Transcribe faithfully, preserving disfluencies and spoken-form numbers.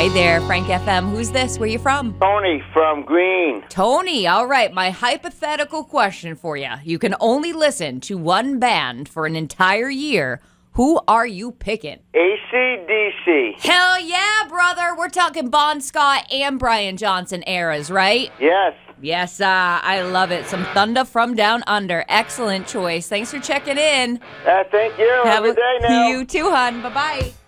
Hi there, Frank F M. Who's this? Where you from? Tony from Green. Tony, all right. My hypothetical question for you. You can only listen to one band for an entire year. Who are you picking? A C D C. Hell yeah, brother. We're talking Bon Scott and Brian Johnson eras, right? Yes. Yes, uh, I love it. Some Thunder from Down Under. Excellent choice. Thanks for checking in. Uh, thank you. Have, Have a good day now. You too, hon. Bye-bye.